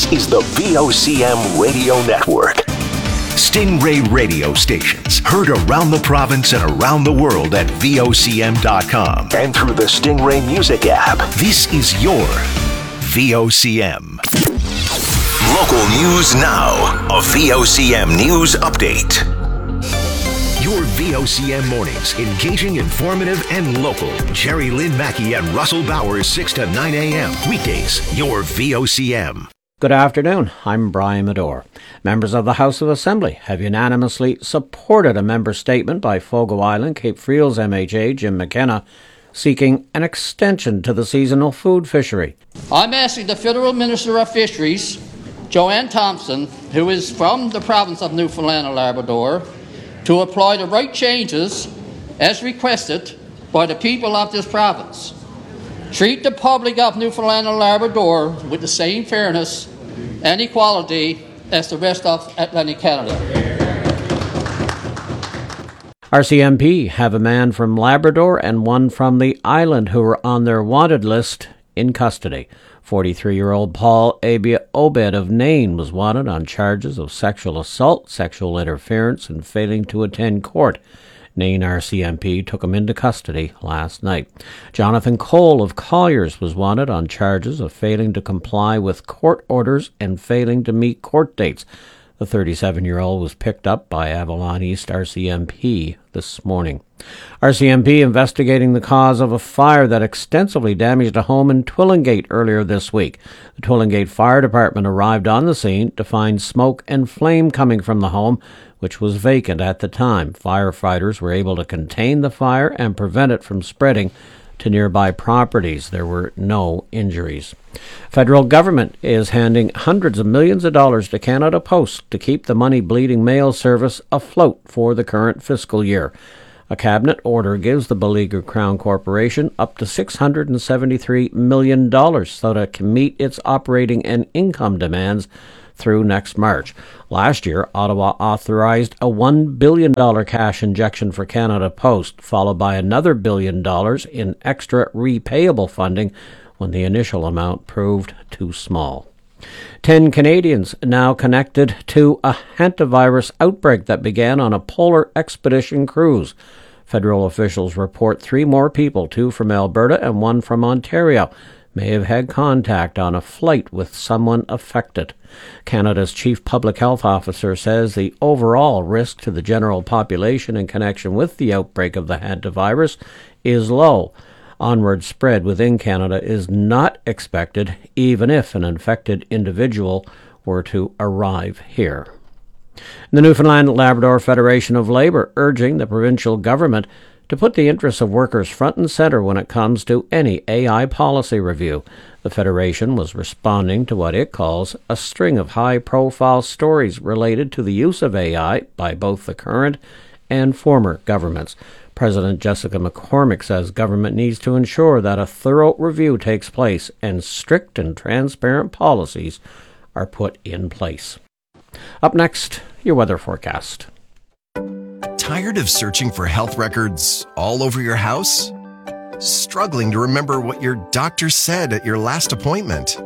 This is the VOCM Radio Network. Stingray radio stations heard around the province and around the world at VOCM.com and through the Stingray Music app. This is your VOCM. Local news now. A VOCM news update. Your VOCM mornings, engaging, informative, and local. Jerry Lynn Mackey and Russell Bowers, 6 to 9 a.m. Weekdays, your VOCM. Good afternoon. I'm Brian Medore. Members of the House of Assembly have unanimously supported a member statement by Fogo Island Cape Friel's MHA, Jim McKenna, seeking an extension to the seasonal food fishery. I'm asking the Federal Minister of Fisheries, Joanne Thompson, who is from the province of Newfoundland and Labrador, to apply the right changes as requested by the people of this province. Treat the public of Newfoundland and Labrador with the same fairness and equality as the rest of Atlantic Canada. RCMP have a man from Labrador and one from the island who are on their wanted list in custody. 43-year-old Paul Abia Obed of Nain was wanted on charges of sexual assault, sexual interference, and failing to attend court. Nain RCMP took him into custody last night. Jonathan Cole of Colliers was wanted on charges of failing to comply with court orders and failing to meet court dates. The 37-year-old was picked up by Avalon East RCMP this morning. RCMP investigating the cause of a fire that extensively damaged a home in Twillingate earlier this week. The Twillingate Fire Department arrived on the scene to find smoke and flame coming from the home, which was vacant at the time. Firefighters were able to contain the fire and prevent it from spreading to nearby properties. There were no injuries. Federal government is handing hundreds of millions of dollars to Canada Post to keep the money-bleeding mail service afloat for the current fiscal year. A cabinet order gives the beleaguered Crown Corporation up to $673 million so that it can meet its operating and income demands through next March. Last year, Ottawa authorized a $1 billion cash injection for Canada Post, followed by another $1 billion in extra repayable funding when the initial amount proved too small. 10 Canadians now connected to a hantavirus outbreak that began on a polar expedition cruise. Federal officials report 3 more people, 2 from Alberta and 1 from Ontario, may have had contact on a flight with someone affected. Canada's chief public health officer says the overall risk to the general population in connection with the outbreak of the hantavirus is low. Onward spread within Canada is not expected, even if an infected individual were to arrive here. The Newfoundland and Labrador Federation of Labour urging the provincial government to put the interests of workers front and centre when it comes to any AI policy review. The Federation was responding to what it calls a string of high-profile stories related to the use of AI by both the current and former governments. President Jessica McCormick says government needs to ensure that a thorough review takes place and strict and transparent policies are put in place. Up next, your weather forecast. Tired of searching for health records all over your house? Struggling to remember what your doctor said at your last appointment?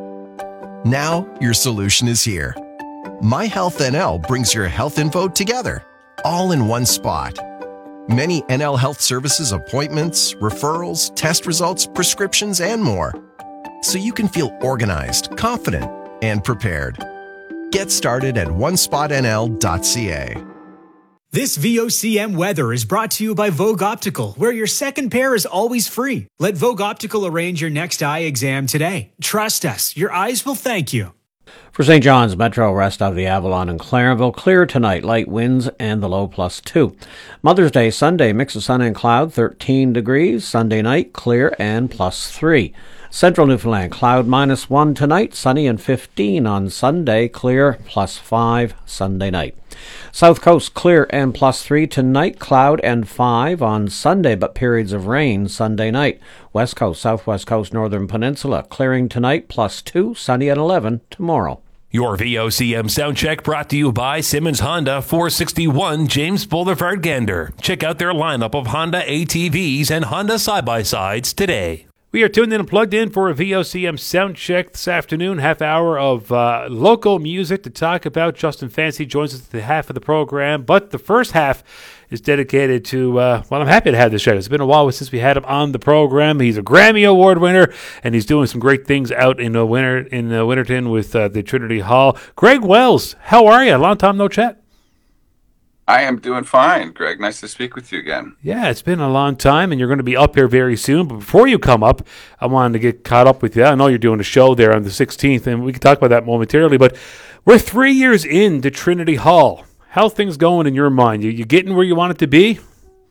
Now your solution is here. MyHealthNL brings your health info together, all in one spot. Many NL Health Services appointments, referrals, test results, prescriptions, and more. So you can feel organized, confident, and prepared. Get started at onespotnl.ca. This VOCM weather is brought to you by Vogue Optical, where your second pair is always free. Let Vogue Optical arrange your next eye exam today. Trust us, your eyes will thank you. For St. John's Metro, rest of the Avalon and Clarenville, clear tonight, light winds and the low +2. Mother's Day Sunday, mix of sun and cloud, 13 degrees. Sunday night, clear and +3. Central Newfoundland, cloud -1 tonight, sunny and 15 on Sunday, clear +5 Sunday night. South Coast, clear and +3 tonight, cloud and 5 on Sunday, but periods of rain Sunday night. West Coast, Southwest Coast, Northern Peninsula, clearing tonight, +2, sunny and 11 tomorrow. Your VOCM Soundcheck brought to you by Simmons Honda, 461 James Boulevard, Gander. Check out their lineup of Honda ATVs and Honda side-by-sides today. We are tuned in and plugged in for a VOCM sound check this afternoon. Half hour of local music to talk about. Justin Fancy joins us at the half of the program, but the first half is dedicated to, well, I'm happy to have this show. It's been a while since we had him on the program. He's a Grammy Award winner, and he's doing some great things out in Winterton with the Trinity Hall. Greg Wells, how are you? Long time no chat. I am doing fine, Greg. Nice to speak with you again. Yeah, it's been a long time, and you're going to be up here very soon. But before you come up, I wanted to get caught up with you. I know you're doing a show there on the 16th, and we can talk about that momentarily. But we're 3 years into Trinity Hall. How things going in your mind? You getting where you want it to be?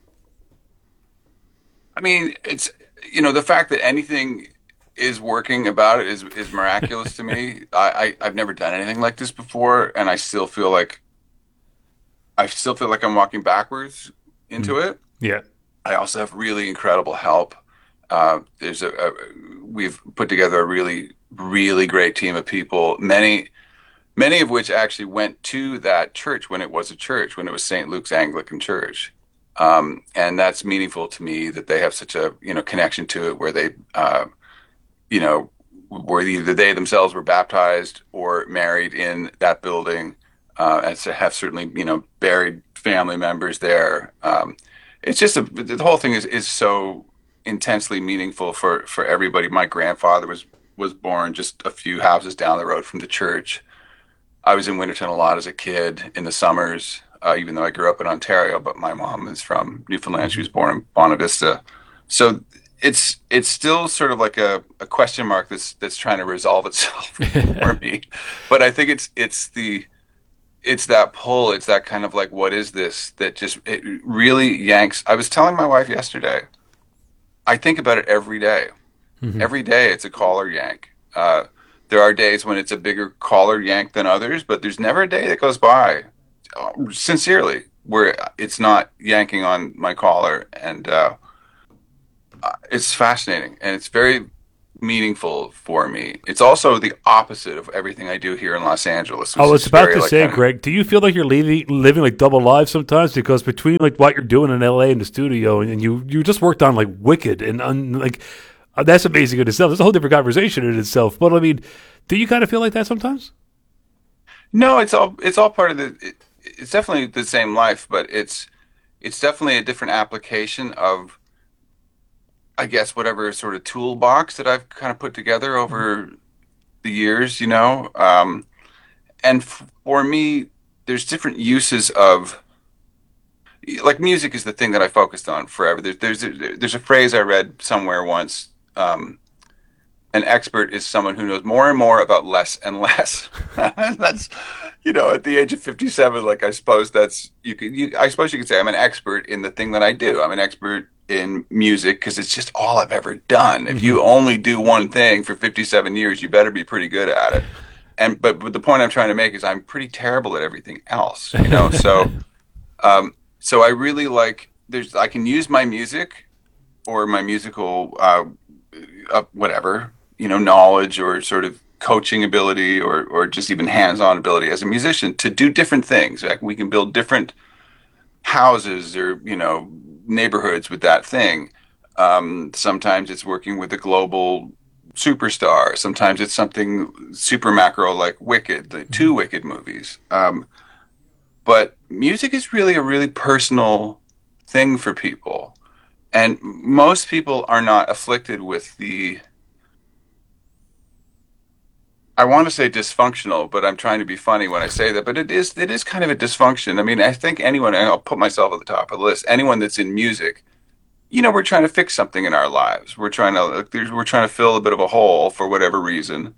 I mean, it's, the fact that anything is working about it is miraculous to me. I've never done anything like this before, and I still feel like I'm walking backwards into it. Yeah. I also have really incredible help. We've put together a really, really great team of people. Many of which actually went to that church when it was a church, when it was St. Luke's Anglican Church. And that's meaningful to me that they have such a, connection to it where they, where either they themselves were baptized or married in that building. And to have certainly, buried family members there. It's just the whole thing is so intensely meaningful for everybody. My grandfather was born just a few houses down the road from the church. I was in Winterton a lot as a kid in the summers, even though I grew up in Ontario, but my mom is from Newfoundland. She was born in Bonavista. So it's still sort of like a question mark that's trying to resolve itself for me. But I think it's that pull. It's that kind of like, what is this? That just, it really yanks. I was telling my wife yesterday, I think about it every day. Mm-hmm. Every day it's a collar yank. There are days when it's a bigger collar yank than others, but there's never a day that goes by, sincerely, where it's not yanking on my collar. And it's fascinating, and it's very meaningful for me. It's also the opposite of everything I do here in Los Angeles. I was about to say, Greg, do you feel like you're living like double lives sometimes? Because between like what you're doing in LA in the studio and you just worked on like Wicked and like that's amazing in itself. It's a whole different conversation in itself. But I mean, do you kind of feel like that sometimes? No, it's all part of it's definitely the same life, but it's definitely a different application of, I guess, whatever sort of toolbox that I've kind of put together over the years, and for me, there's different uses of, like, music is the thing that I focused on forever. There's a phrase I read somewhere once. An expert is someone who knows more and more about less and less. That's, at the age of 57, like, I suppose that's, I suppose you could say I'm an expert in the thing that I do. I'm an expert in music because it's just all I've ever done. If you only do one thing for 57 years, you better be pretty good at it. But the point I'm trying to make is I'm pretty terrible at everything else, So, so I really like, I can use my music or my musical, whatever, knowledge or sort of coaching ability or just even hands-on ability as a musician to do different things. Like, we can build different houses or, neighborhoods with that thing. Sometimes it's working with a global superstar. Sometimes it's something super macro like Wicked, the two Wicked movies. But music is really a really personal thing for people. And most people are not afflicted with I want to say dysfunctional, but I'm trying to be funny when I say that. But it is kind of a dysfunction. I mean, I think anyone, and I'll put myself at the top of the list, anyone that's in music, we're trying to fix something in our lives. We're trying to fill a bit of a hole for whatever reason.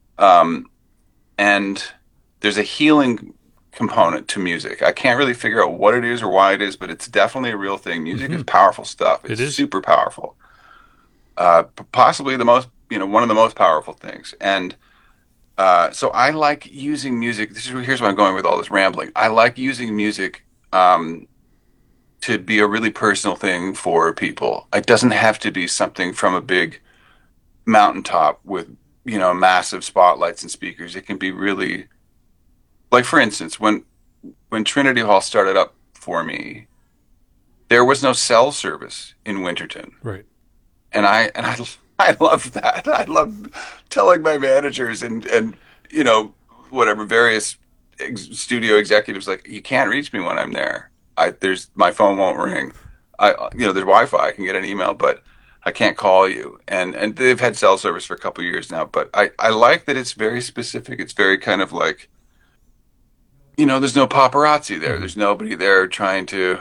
And there's a healing component to music. I can't really figure out what it is or why it is, but it's definitely a real thing. Music is powerful stuff. It's super powerful. Possibly the most, one of the most powerful things. And so I like using music. Here's where I'm going with all this rambling. I like using music to be a really personal thing for people. It doesn't have to be something from a big mountaintop with, massive spotlights and speakers. It can be really, like, for instance, when Trinity Hall started up for me, there was no cell service in Winterton. Right. And I I love that. I love telling my managers and whatever various studio executives, like, you can't reach me when I'm there. There's my phone won't ring. There's Wi-Fi. I can get an email, but I can't call you. And they've had cell service for a couple of years now, but I like that it's very specific. It's very kind of like, there's no paparazzi there. There's nobody there trying to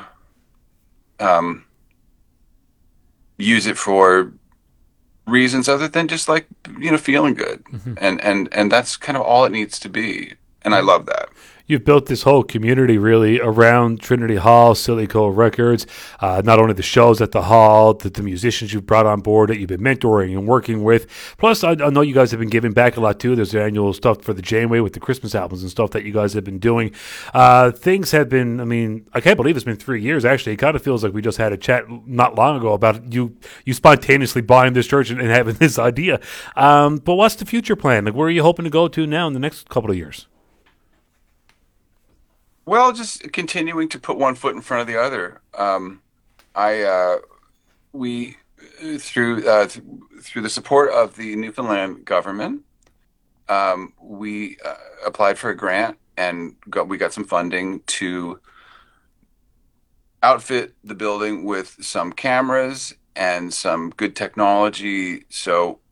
use it for reasons other than just like, feeling good. And that's kind of all it needs to be. And I love that. You've built this whole community really around Trinity Hall, Silly Cove Records, not only the shows at the hall, the musicians you've brought on board that you've been mentoring and working with. Plus, I know you guys have been giving back a lot too. There's the annual stuff for the Janeway with the Christmas albums and stuff that you guys have been doing. Things have been, I can't believe it's been 3 years actually. It kind of feels like we just had a chat not long ago about you spontaneously buying this church and having this idea. But what's the future plan? Like, where are you hoping to go to now in the next couple of years? Well, just continuing to put one foot in front of the other. We through the support of the Newfoundland government, we applied for a grant and we got some funding to outfit the building with some cameras and some good technology. So,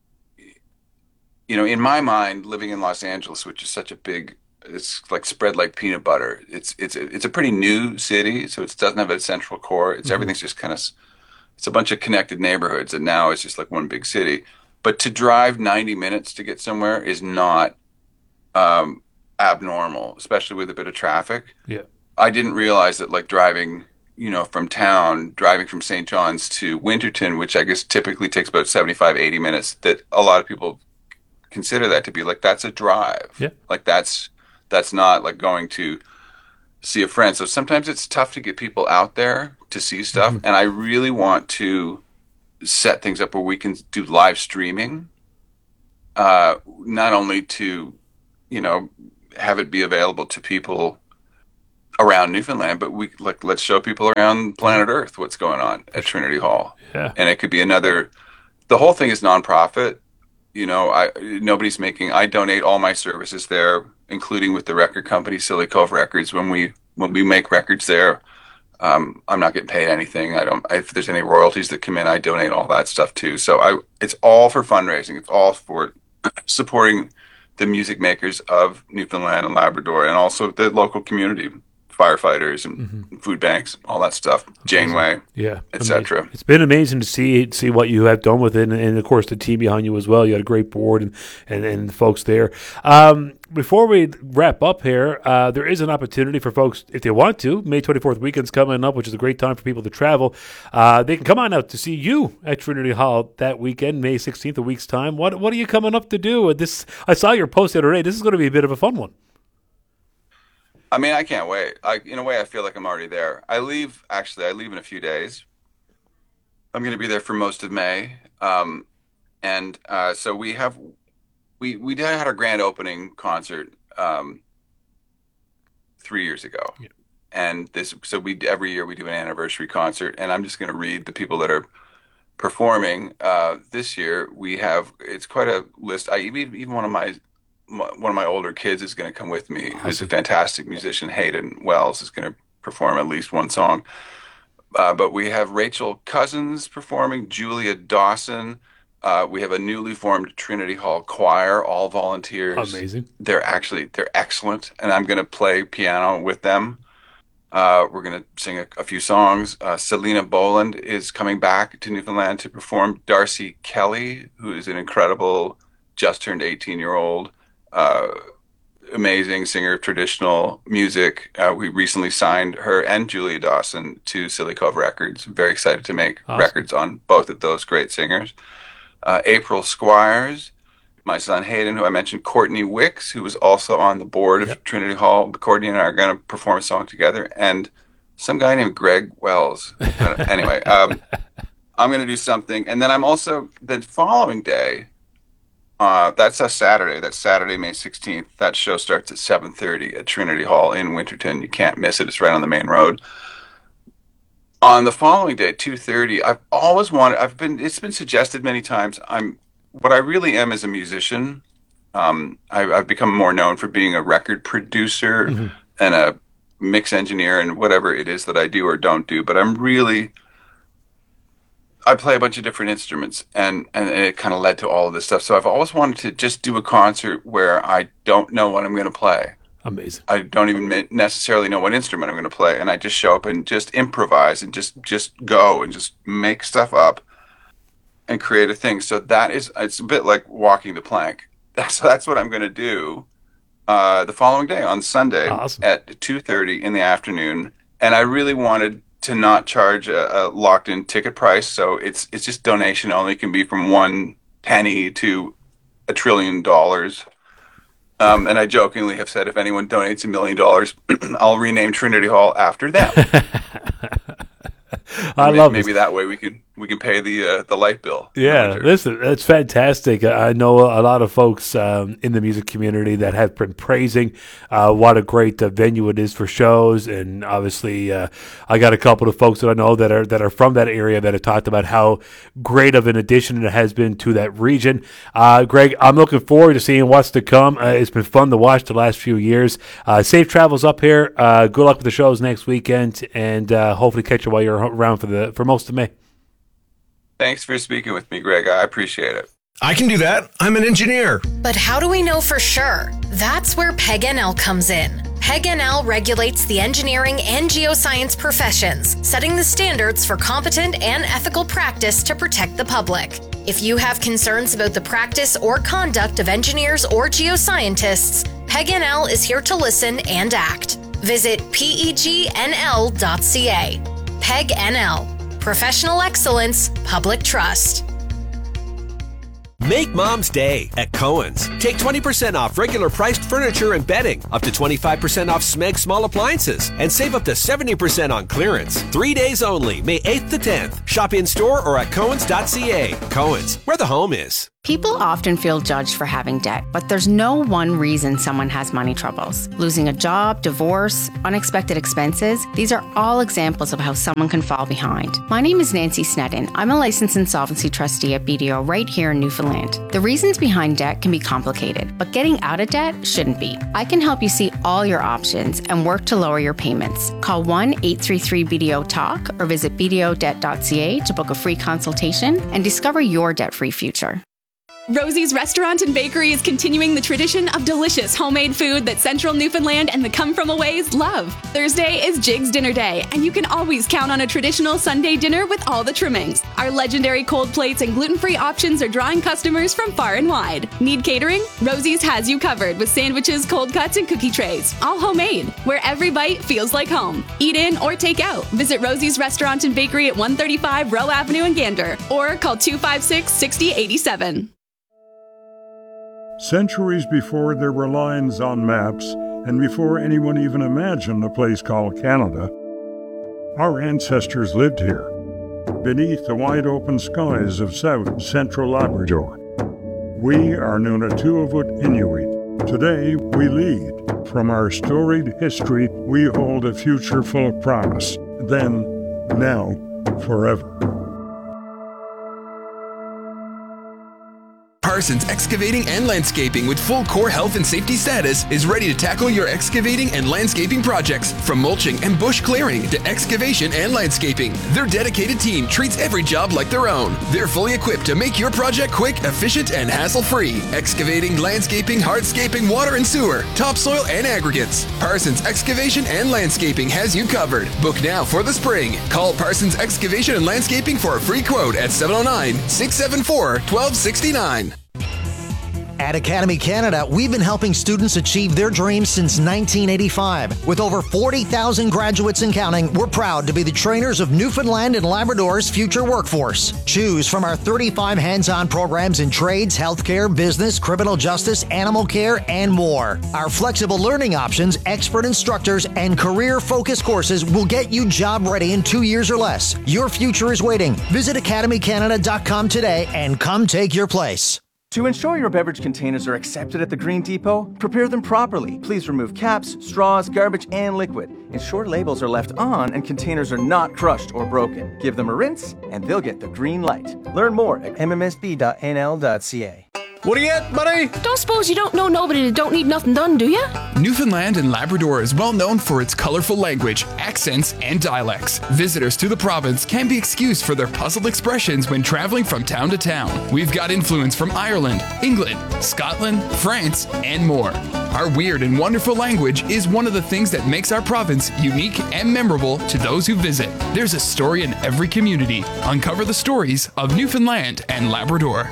in my mind, living in Los Angeles, which is such a big, it's like spread like peanut butter. It's a pretty new city, so it doesn't have a central core. Everything's just kind of, it's a bunch of connected neighborhoods, and now it's just like one big city. But to drive 90 minutes to get somewhere is not abnormal, especially with a bit of traffic. Yeah, I didn't realize that, like, driving from St. John's to Winterton, which I guess typically takes about 75, 80 minutes, that a lot of people consider that to be like, that's a drive. Yeah, like that's not like going to see a friend. So sometimes it's tough to get people out there to see stuff. And I really want to set things up where we can do live streaming, not only to, have it be available to people around Newfoundland, but let's show people around planet Earth what's going on at Trinity Hall. Yeah. And it could be the whole thing is nonprofit. Nobody's I donate all my services there, including with the record company, Silly Cove Records. When we make records there, I'm not getting paid anything. If there's any royalties that come in, I donate all that stuff too. So it's all for fundraising. It's all for supporting the music makers of Newfoundland and Labrador, and also the local community, firefighters and food banks, all that stuff, Janeway, yeah, etc. It's been amazing to see what you have done with it, and of course the team behind you as well. You had a great board and the folks there. Before we wrap up here, there is an opportunity for folks, if they want to. May 24th weekend's coming up, which is a great time for people to travel. They can come on out to see you at Trinity Hall that weekend, May 16th, a week's time. What are you coming up to do? I saw your post the other day. This is going to be a bit of a fun one. I mean, I can't wait. In a way, I feel like I'm already there. I leave in a few days. I'm going to be there for most of May. So we had our grand opening concert 3 years ago. Yeah. And every year we do an anniversary concert, and I'm just going to read the people that are performing. This year it's quite a list. Even one of my older kids is going to come with me. Who's a fantastic musician, Hayden Wells, is going to perform at least one song. But we have Rachel Cousins performing, Julia Dawson. We have a newly formed Trinity Hall choir, all volunteers. Amazing. They're excellent, and I'm going to play piano with them. We're going to sing a few songs. Selena Boland is coming back to Newfoundland to perform. Darcy Kelly, who is an incredible, just turned 18-year-old, amazing singer of traditional music. We recently signed her and Julia Dawson to Silly Cove Records. Very excited to make records on both of those great singers. April Squires, my son Hayden, who I mentioned, Courtney Wicks, who was also on the board of Trinity Hall. Courtney and I are going to perform a song together, and some guy named Greg Wells. Anyway, I'm going to do something, and then I'm also the following day. That's a Saturday. That's Saturday, May 16th. That show starts at 7:30 at Trinity Hall in Winterton. You can't miss it. It's right on the main road. On the following day, 2:30, it's been suggested many times. What I really am is a musician. I've become more known for being a record producer and a mix engineer and whatever it is that I do or don't do. But I play a bunch of different instruments, and it kind of led to all of this stuff. So I've always wanted to just do a concert where I don't know what I'm going to play. Amazing. I don't even necessarily know what instrument I'm going to play, and I just show up and just improvise and just go and just make stuff up and create a thing. So it's a bit like walking the plank. That's what I'm going to do the following day on Sunday at 2:30 in the afternoon. And I really wanted to not charge a locked-in ticket price, so it's just donation only. It can be from 1 penny to $1 trillion. And I jokingly have said if anyone donates $1 million, I'll rename Trinity Hall after them. I love it. Maybe that way we can pay the light bill. Yeah, listen, it's fantastic. I know a lot of folks in the music community that have been praising what a great venue it is for shows, and obviously I got a couple of folks that I know that are from that area that have talked about how great of an addition it has been to that region. Greg, I'm looking forward to seeing what's to come. It's been fun to watch the last few years. Safe travels up here. Good luck with the shows next weekend, and hopefully catch you while you're around for most of May. Thanks for speaking with me, Greg. I appreciate it. I can do that. I'm an engineer. But how do we know for sure? That's where PEG-NL comes in. PEG-NL regulates the engineering and geoscience professions, setting the standards for competent and ethical practice to protect the public. If you have concerns about the practice or conduct of engineers or geoscientists, PEG-NL is here to listen and act. Visit pegnl.ca. PEG-NL. Professional excellence, public trust. Make Mom's Day at Cohen's. Take 20% off regular priced furniture and bedding, up to 25% off Smeg small appliances, and save up to 70% on clearance. 3 days only, May 8th to 10th. Shop in-store or at Cohen's.ca. Cohen's, where the home is. People often feel judged for having debt, but there's no one reason someone has money troubles. Losing a job, divorce, unexpected expenses, these are all examples of how someone can fall behind. My name is Nancy Sneddon. I'm a licensed insolvency trustee at BDO right here in Newfoundland. The reasons behind debt can be complicated, but getting out of debt shouldn't be. I can help you see all your options and work to lower your payments. Call 1-833-BDO-TALK or visit bdodebt.ca to book a free consultation and discover your debt-free future. Rosie's Restaurant and Bakery is continuing the tradition of delicious homemade food that Central Newfoundland and the come-from-aways love. Thursday is Jig's Dinner Day, and you can always count on a traditional Sunday dinner with all the trimmings. Our legendary cold plates and gluten-free options are drawing customers from far and wide. Need catering? Rosie's has you covered with sandwiches, cold cuts, and cookie trays, all homemade, where every bite feels like home. Eat in or take out. Visit Rosie's Restaurant and Bakery at 135 Rowe Avenue in Gander, or call 256-6087. Centuries before there were lines on maps, and before anyone even imagined a place called Canada, our ancestors lived here, beneath the wide-open skies of South and Central Labrador. We are Nunatuavut Inuit. Today, we lead. From our storied history, we hold a future full of promise. Then, now, forever. Parsons Excavating and Landscaping with full core health and safety status is ready to tackle your excavating and landscaping projects, from mulching and bush clearing to excavation and landscaping. Their dedicated team treats every job like their own. They're fully equipped to make your project quick, efficient, and hassle-free. Excavating, landscaping, hardscaping, water and sewer, topsoil, and aggregates. Parsons Excavation and Landscaping has you covered. Book now for the spring. Call Parsons Excavation and Landscaping for a free quote at 709-674-1269. At Academy Canada, we've been helping students achieve their dreams since 1985. With over 40,000 graduates and counting, we're proud to be the trainers of Newfoundland and Labrador's future workforce. Choose from our 35 hands-on programs in trades, healthcare, business, criminal justice, animal care, and more. Our flexible learning options, expert instructors, and career-focused courses will get you job-ready in 2 years or less. Your future is waiting. Visit academycanada.com today and come take your place. To ensure your beverage containers are accepted at the Green Depot, prepare them properly. Please remove caps, straws, garbage, and liquid. Ensure labels are left on and containers are not crushed or broken. Give them a rinse, and they'll get the green light. Learn more at mmsb.nl.ca. What are you at, buddy? Don't suppose you don't know nobody that don't need nothing done, do you? Newfoundland and Labrador is well known for its colorful language, accents, and dialects. Visitors to the province can be excused for their puzzled expressions when traveling from town to town. We've got influence from Ireland, England, Scotland, France, and more. Our weird and wonderful language is one of the things that makes our province unique and memorable to those who visit. There's a story in every community. Uncover the stories of Newfoundland and Labrador.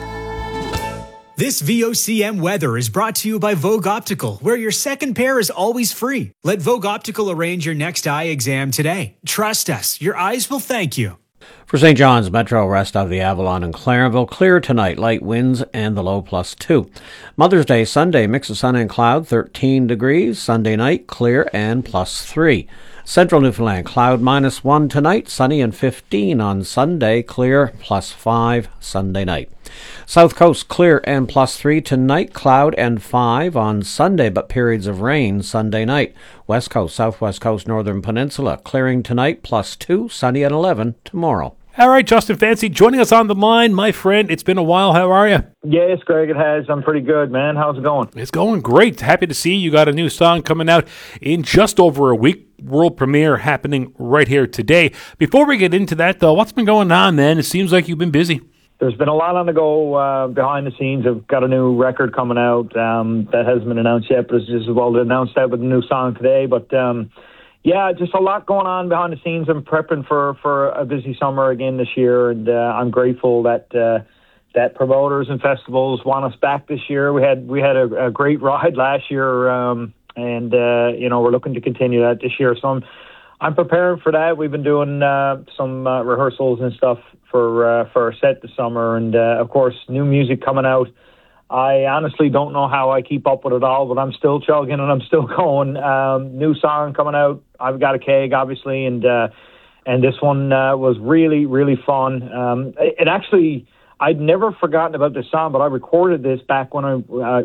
This VOCM weather is brought to you by Vogue Optical, where your second pair is always free. Let Vogue Optical arrange your next eye exam today. Trust us, your eyes will thank you. For St. John's Metro, rest of the Avalon and Clarenville, clear tonight, light winds and the low +2. Mother's Day Sunday, mix of sun and cloud, 13 degrees. Sunday night, clear and +3. Central Newfoundland, cloud -1 tonight, sunny and 15 on Sunday, clear +5 Sunday night. South Coast, clear and +3 tonight, cloud and 5 on Sunday, but periods of rain Sunday night. West Coast, Southwest Coast, Northern Peninsula, clearing tonight, +2, sunny and 11 tomorrow. All right, Justin Fancy, joining us on the line, my friend. It's been a while. How are you? Yes, Greg, it has. I'm pretty good, man. How's it going? It's going great. Happy to see you got a new song coming out in just over a week. World premiere happening right here today. Before we get into that, though, what's been going on, man? It seems like you've been busy. There's been a lot on the go behind the scenes. I've got a new record coming out that hasn't been announced yet, but it's just about to announce that with a new song today. But yeah, just a lot going on behind the scenes. I'm prepping for a busy summer again this year, and I'm grateful that that promoters and festivals want us back this year. We had a great ride last year, and we're looking to continue that this year. So I'm preparing for that. We've been doing some rehearsals and stuff for our set this summer, and of course, new music coming out. I honestly don't know how I keep up with it all, but I'm still chugging and I'm still going. New song coming out. I've got a keg, obviously, and this one was really, really fun. It actually, I'd never forgotten about this song, but I recorded this back when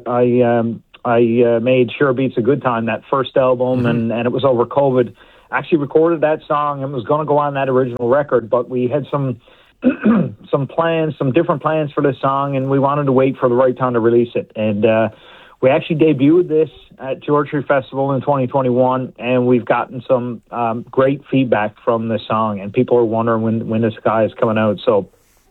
I made Sure Beats a Good Time, that first album, and it was over COVID. I actually recorded that song and was going to go on that original record, but we had some different plans for this song, and we wanted to wait for the right time to release it. And we actually debuted this at George Tree Festival in 2021, and we've gotten some great feedback from this song, and people are wondering when this guy is coming out. So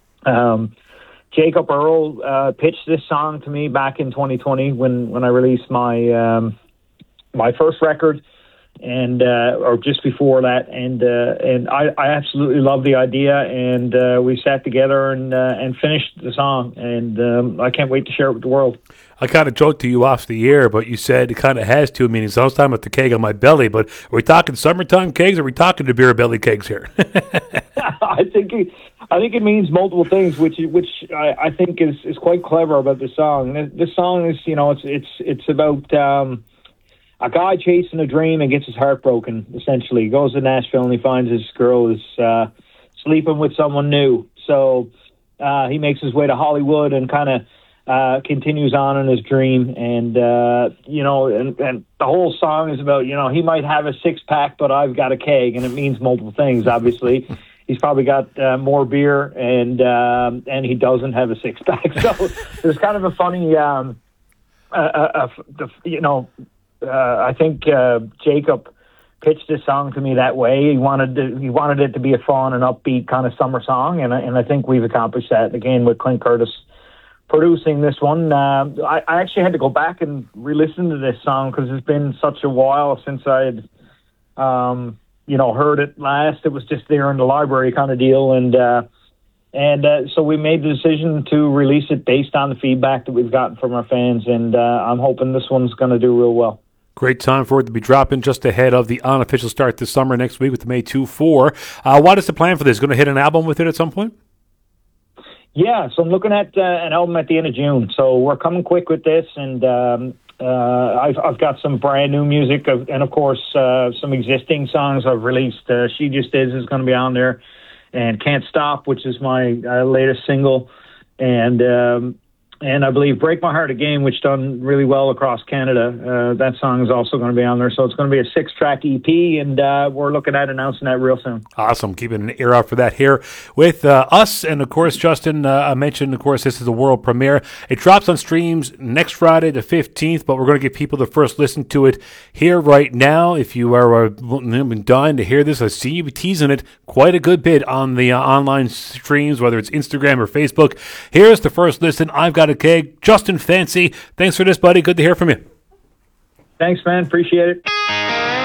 Jacob Earl pitched this song to me back in 2020 when I released my my first record, and or just before that, and I absolutely love the idea, and we sat together and finished the song, and I can't wait to share it with the world. I kind of joked to you off the air, but you said it kind of has to, meaning sometime with the keg on my belly, but are we talking summertime kegs, or are we talking the beer belly kegs here? I think it means multiple things, which I think is quite clever about the song. This song is, it's about a guy chasing a dream and gets his heart broken, essentially. He goes to Nashville and he finds his girl is sleeping with someone new. So he makes his way to Hollywood and kind of continues on in his dream. And, and the whole song is about, he might have a six-pack, but I've got a keg. And it means multiple things, obviously. He's probably got more beer, and he doesn't have a six-pack. So there's kind of a funny, I think Jacob pitched this song to me that way. He wanted it to be a fun and upbeat kind of summer song, and I think we've accomplished that again with Clint Curtis producing this one. I actually had to go back and re-listen to this song because it's been such a while since I had heard it last. It was just there in the library kind of deal, and so we made the decision to release it based on the feedback that we've gotten from our fans, and I'm hoping this one's going to do real well. Great time for it to be dropping just ahead of the unofficial start this summer next week with the May 2-4. What is the plan for this? Going to hit an album with it at some point? Yeah, so I'm looking at an album at the end of June. So we're coming quick with this, and I've got some brand new music, and of course some existing songs I've released. She Just Is going to be on there, and Can't Stop, which is my latest single, and And I believe Break My Heart Again, which done really well across Canada. That song is also going to be on there. So it's going to be a 6-track EP, and we're looking at announcing that real soon. Awesome. Keeping an ear out for that here with us. And, of course, Justin, I mentioned, of course, this is the world premiere. It drops on streams next Friday, the 15th, but we're going to give people the first listen to it here right now. If you are dying to hear this, I see you teasing it quite a good bit on the online streams, whether it's Instagram or Facebook. Here's the first listen. I've Got a Keg. Justin Fancy, thanks for this, buddy. Good to hear from you. Thanks, man. Appreciate it.